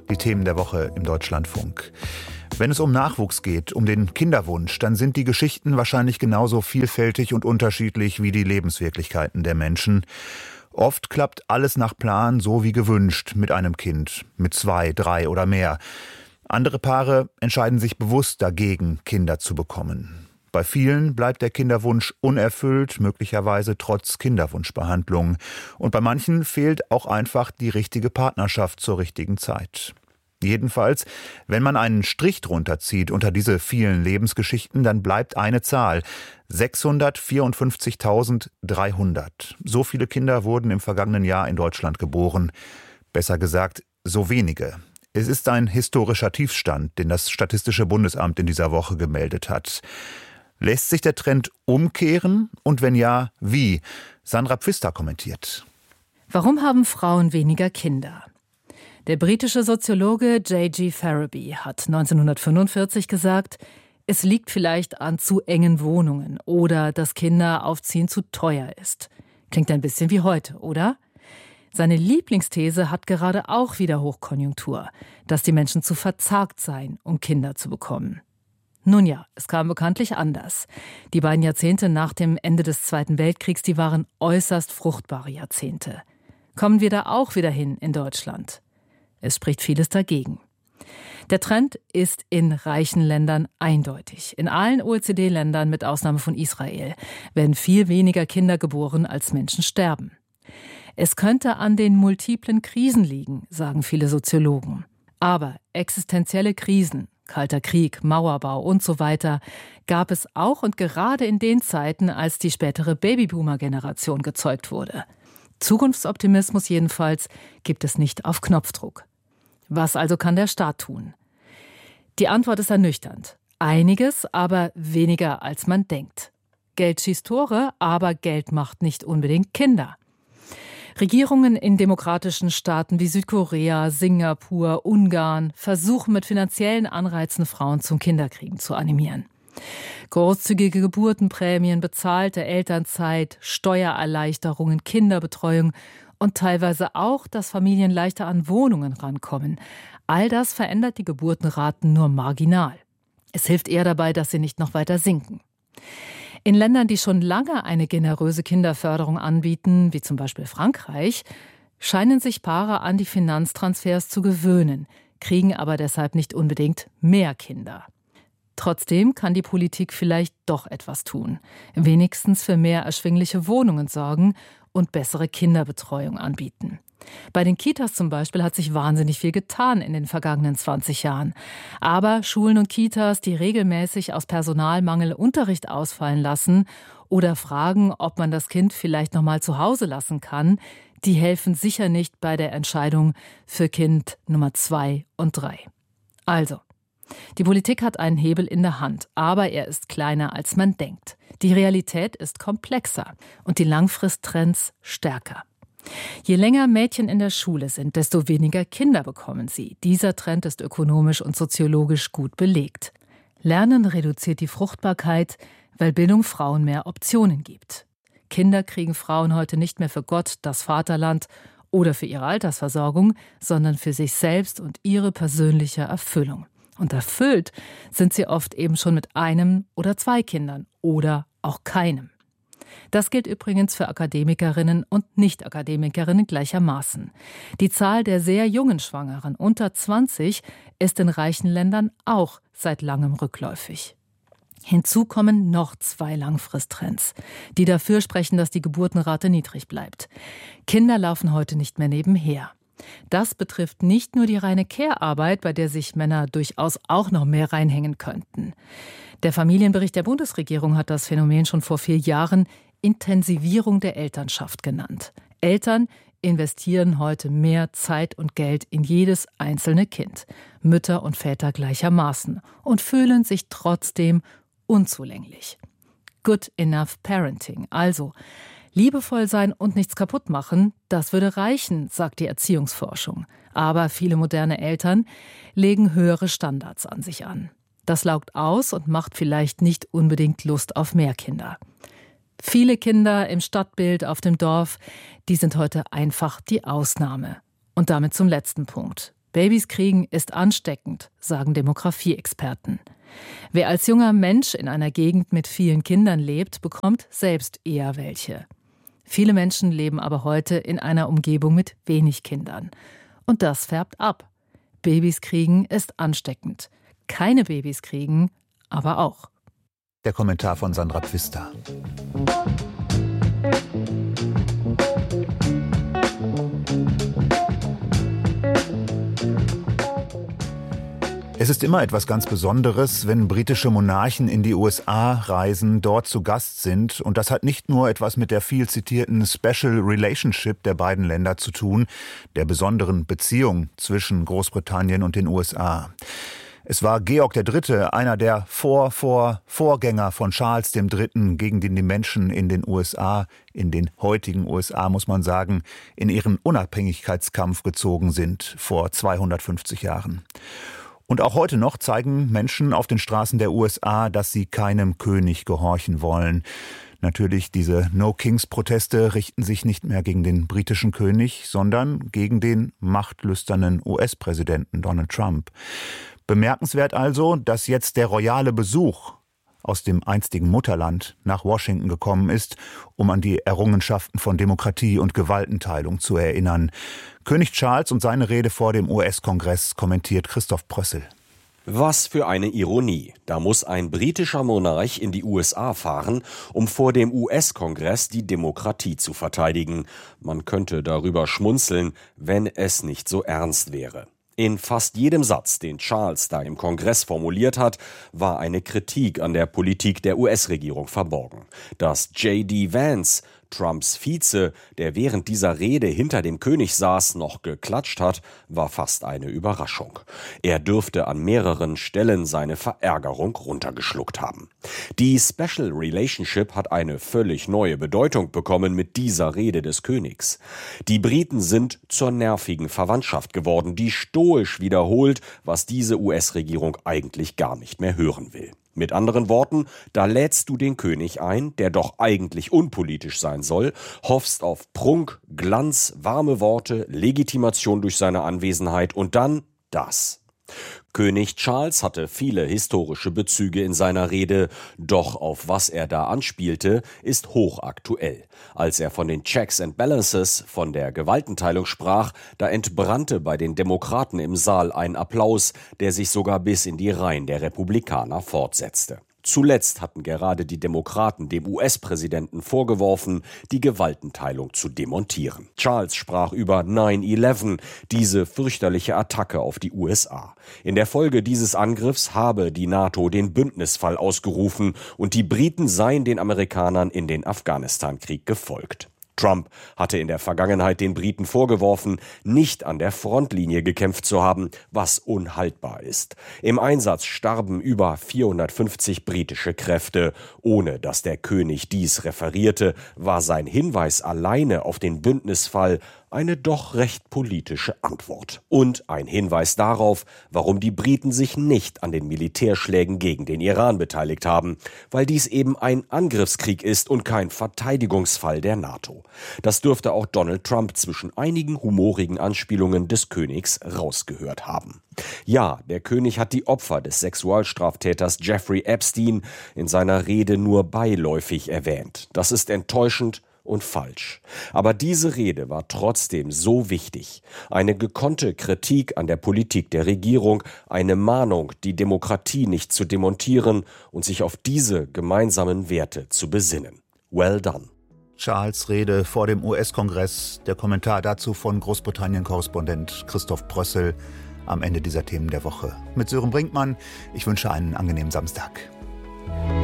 Die Themen der Woche im Deutschlandfunk. Wenn es um Nachwuchs geht, um den Kinderwunsch, dann sind die Geschichten wahrscheinlich genauso vielfältig und unterschiedlich wie die Lebenswirklichkeiten der Menschen. Oft klappt alles nach Plan, so wie gewünscht, mit einem Kind, mit 2, 3 oder mehr. Andere Paare entscheiden sich bewusst dagegen, Kinder zu bekommen. Bei vielen bleibt der Kinderwunsch unerfüllt, möglicherweise trotz Kinderwunschbehandlung. Und bei manchen fehlt auch einfach die richtige Partnerschaft zur richtigen Zeit. Jedenfalls, wenn man einen Strich drunter zieht unter diese vielen Lebensgeschichten, dann bleibt eine Zahl: 654.300. So viele Kinder wurden im vergangenen Jahr in Deutschland geboren. Besser gesagt, so wenige. Es ist ein historischer Tiefstand, den das Statistische Bundesamt in dieser Woche gemeldet hat. Lässt sich der Trend umkehren? Und wenn ja, wie? Sandra Pfister kommentiert. Warum haben Frauen weniger Kinder? Der britische Soziologe J.G. Faraby hat 1945 gesagt, es liegt vielleicht an zu engen Wohnungen oder dass Kinderaufziehen zu teuer ist. Klingt ein bisschen wie heute, oder? Seine Lieblingsthese hat gerade auch wieder Hochkonjunktur, dass die Menschen zu verzagt seien, um Kinder zu bekommen. Nun ja, es kam bekanntlich anders. Die beiden Jahrzehnte nach dem Ende des Zweiten Weltkriegs, die waren äußerst fruchtbare Jahrzehnte. Kommen wir da auch wieder hin in Deutschland? Es spricht vieles dagegen. Der Trend ist in reichen Ländern eindeutig. In allen OECD-Ländern, mit Ausnahme von Israel, werden viel weniger Kinder geboren, als Menschen sterben. Es könnte an den multiplen Krisen liegen, sagen viele Soziologen. Aber existenzielle Krisen, Kalter Krieg, Mauerbau und so weiter, gab es auch und gerade in den Zeiten, als die spätere Babyboomer-Generation gezeugt wurde. Zukunftsoptimismus jedenfalls gibt es nicht auf Knopfdruck. Was also kann der Staat tun? Die Antwort ist ernüchternd. Einiges, aber weniger als man denkt. Geld schießt Tore, aber Geld macht nicht unbedingt Kinder. Regierungen in demokratischen Staaten wie Südkorea, Singapur, Ungarn versuchen mit finanziellen Anreizen Frauen zum Kinderkriegen zu animieren. Großzügige Geburtenprämien, bezahlte Elternzeit, Steuererleichterungen, Kinderbetreuung und teilweise auch, dass Familien leichter an Wohnungen rankommen. All das verändert die Geburtenraten nur marginal. Es hilft eher dabei, dass sie nicht noch weiter sinken. In Ländern, die schon lange eine generöse Kinderförderung anbieten, wie zum Beispiel Frankreich, scheinen sich Paare an die Finanztransfers zu gewöhnen, kriegen aber deshalb nicht unbedingt mehr Kinder. Trotzdem kann die Politik vielleicht doch etwas tun, wenigstens für mehr erschwingliche Wohnungen sorgen und bessere Kinderbetreuung anbieten. Bei den Kitas zum Beispiel hat sich wahnsinnig viel getan in den vergangenen 20 Jahren. Aber Schulen und Kitas, die regelmäßig aus Personalmangel Unterricht ausfallen lassen oder fragen, ob man das Kind vielleicht noch mal zu Hause lassen kann, die helfen sicher nicht bei der Entscheidung für Kind Nummer 2 und 3. Also, die Politik hat einen Hebel in der Hand, aber er ist kleiner, als man denkt. Die Realität ist komplexer und die Langfristtrends stärker. Je länger Mädchen in der Schule sind, desto weniger Kinder bekommen sie. Dieser Trend ist ökonomisch und soziologisch gut belegt. Lernen reduziert die Fruchtbarkeit, weil Bildung Frauen mehr Optionen gibt. Kinder kriegen Frauen heute nicht mehr für Gott, das Vaterland oder für ihre Altersversorgung, sondern für sich selbst und ihre persönliche Erfüllung. Und erfüllt sind sie oft eben schon mit 1 oder 2 Kindern oder auch keinem. Das gilt übrigens für Akademikerinnen und Nicht-Akademikerinnen gleichermaßen. Die Zahl der sehr jungen Schwangeren unter 20 ist in reichen Ländern auch seit langem rückläufig. Hinzu kommen noch 2 Langfristtrends, die dafür sprechen, dass die Geburtenrate niedrig bleibt. Kinder laufen heute nicht mehr nebenher. Das betrifft nicht nur die reine Care-Arbeit, bei der sich Männer durchaus auch noch mehr reinhängen könnten. Der Familienbericht der Bundesregierung hat das Phänomen schon vor 4 Jahren Intensivierung der Elternschaft genannt. Eltern investieren heute mehr Zeit und Geld in jedes einzelne Kind, Mütter und Väter gleichermaßen, und fühlen sich trotzdem unzulänglich. Good enough parenting, also liebevoll sein und nichts kaputt machen, das würde reichen, sagt die Erziehungsforschung. Aber viele moderne Eltern legen höhere Standards an sich an. Das laugt aus und macht vielleicht nicht unbedingt Lust auf mehr Kinder. Viele Kinder im Stadtbild auf dem Dorf, die sind heute einfach die Ausnahme. Und damit zum letzten Punkt. Babys kriegen ist ansteckend, sagen Demografie-Experten. Wer als junger Mensch in einer Gegend mit vielen Kindern lebt, bekommt selbst eher welche. Viele Menschen leben aber heute in einer Umgebung mit wenig Kindern. Und das färbt ab. Babys kriegen ist ansteckend. Keine Babys kriegen aber auch. Der Kommentar von Sandra Pfister. Es ist immer etwas ganz Besonderes, wenn britische Monarchen in die USA reisen, dort zu Gast sind. Und das hat nicht nur etwas mit der viel zitierten Special Relationship der beiden Länder zu tun, der besonderen Beziehung zwischen Großbritannien und den USA. Es war Georg III., einer der Vorgänger von Charles III., gegen den die Menschen in den USA, in den heutigen USA, muss man sagen, in ihren Unabhängigkeitskampf gezogen sind, vor 250 Jahren. Und auch heute noch zeigen Menschen auf den Straßen der USA, dass sie keinem König gehorchen wollen. Natürlich, diese No-Kings-Proteste richten sich nicht mehr gegen den britischen König, sondern gegen den machtlüsternen US-Präsidenten Donald Trump. Bemerkenswert also, dass jetzt der royale Besuch aus dem einstigen Mutterland nach Washington gekommen ist, um an die Errungenschaften von Demokratie und Gewaltenteilung zu erinnern. König Charles und seine Rede vor dem US-Kongress kommentiert Christoph Prössel. Was für eine Ironie. Da muss ein britischer Monarch in die USA fahren, um vor dem US-Kongress die Demokratie zu verteidigen. Man könnte darüber schmunzeln, wenn es nicht so ernst wäre. In fast jedem Satz, den Charles da im Kongress formuliert hat, war eine Kritik an der Politik der US-Regierung verborgen. Dass J.D. Vance, Trumps Vize, der während dieser Rede hinter dem König saß, noch geklatscht hat, war fast eine Überraschung. Er dürfte an mehreren Stellen seine Verärgerung runtergeschluckt haben. Die Special Relationship hat eine völlig neue Bedeutung bekommen mit dieser Rede des Königs. Die Briten sind zur nervigen Verwandtschaft geworden, die stoisch wiederholt, was diese US-Regierung eigentlich gar nicht mehr hören will. Mit anderen Worten, da lädst du den König ein, der doch eigentlich unpolitisch sein soll, hoffst auf Prunk, Glanz, warme Worte, Legitimation durch seine Anwesenheit und dann das. König Charles hatte viele historische Bezüge in seiner Rede, doch auf was er da anspielte, ist hochaktuell. Als er von den Checks and Balances, von der Gewaltenteilung sprach, da entbrannte bei den Demokraten im Saal ein Applaus, der sich sogar bis in die Reihen der Republikaner fortsetzte. Zuletzt hatten gerade die Demokraten dem US-Präsidenten vorgeworfen, die Gewaltenteilung zu demontieren. Charles sprach über 9/11, diese fürchterliche Attacke auf die USA. In der Folge dieses Angriffs habe die NATO den Bündnisfall ausgerufen und die Briten seien den Amerikanern in den Afghanistan-Krieg gefolgt. Trump hatte in der Vergangenheit den Briten vorgeworfen, nicht an der Frontlinie gekämpft zu haben, was unhaltbar ist. Im Einsatz starben über 450 britische Kräfte. Ohne dass der König dies referierte, war sein Hinweis alleine auf den Bündnisfall eine doch recht politische Antwort. Und ein Hinweis darauf, warum die Briten sich nicht an den Militärschlägen gegen den Iran beteiligt haben, weil dies eben ein Angriffskrieg ist und kein Verteidigungsfall der NATO. Das dürfte auch Donald Trump zwischen einigen humorigen Anspielungen des Königs rausgehört haben. Ja, der König hat die Opfer des Sexualstraftäters Jeffrey Epstein in seiner Rede nur beiläufig erwähnt. Das ist enttäuschend und falsch. Aber diese Rede war trotzdem so wichtig. Eine gekonnte Kritik an der Politik der Regierung, eine Mahnung, die Demokratie nicht zu demontieren und sich auf diese gemeinsamen Werte zu besinnen. Well done. Charles' Rede vor dem US-Kongress, der Kommentar dazu von Großbritannien-Korrespondent Christoph Prössel am Ende dieser Themen der Woche. Mit Sören Brinkmann, ich wünsche einen angenehmen Samstag.